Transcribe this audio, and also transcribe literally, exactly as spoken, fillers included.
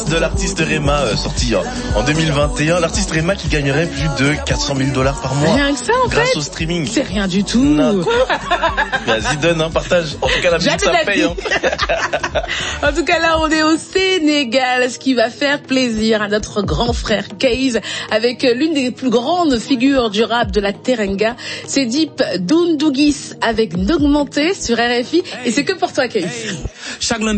de l'artiste Rema, euh, sorti euh, en deux mille vingt et un. L'artiste Rema qui gagnerait plus de quatre cent mille dollars par mois. Rien que ça, en grâce fait. au streaming. C'est rien du tout. Non. Vas-y, donne, hein, partage. En tout cas, la musique, ça paye. Hein. En tout cas, là, on est au Sénégal, ce qui va faire plaisir à notre grand frère Case, avec l'une des plus grandes figures du rap de la Teranga. C'est Dip Doundouguis avec N'Augmenté sur R F I. Et c'est que pour toi, Case. Chaque lundi